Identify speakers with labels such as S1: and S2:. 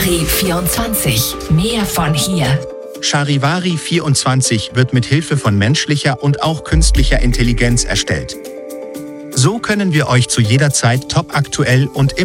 S1: Charivari 24. Mehr von hier.
S2: Charivari 24 wird mit Hilfe von menschlicher und auch künstlicher Intelligenz erstellt. So können wir euch zu jeder Zeit topaktuell und